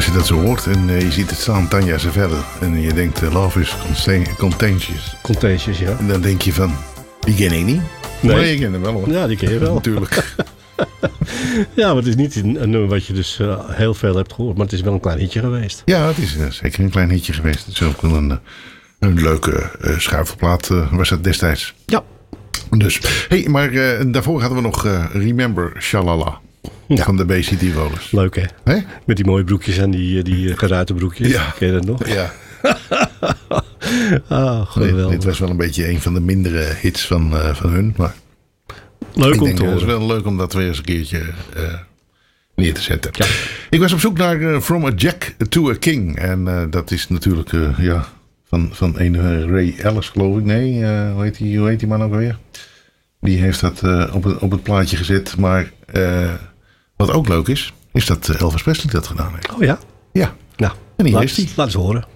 als je dat zo hoort en je ziet het staan, Tanja Zavelle. En je denkt, love is contagious. Contagious, ja. En dan denk je van, die ken ik niet. Nee. Maar je kent hem wel hoor. Ja, die ken je wel. Natuurlijk. Ja, maar het is niet een nummer wat je dus heel veel hebt gehoord. Maar het is wel een klein hitje geweest. Ja, het is zeker een klein hitje geweest. Het is ook wel een leuke schuifelplaat was dat destijds. Ja. Dus, hey, maar daarvoor hadden we nog Remember Shalala. Ja. Van de Bay City Rollers. Leuk hè? Hè? Met die mooie broekjes en die geruite broekjes. Ja. Ken je dat nog? Ja. Geweldig. Dit was wel een beetje een van de mindere hits van hun. Maar Leuk om te het is horen. wel leuk om dat weer eens een keertje neer te zetten. Ja. Ik was op zoek naar From a Jack to a King. En dat is natuurlijk van een Ray Ellis geloof ik. Nee, hoe heet die man ook alweer? Die heeft dat op het plaatje gezet. Maar wat ook leuk is dat Elvis Presley dat gedaan heeft. Oh ja? Ja, Nou, en hier is die. laat eens horen.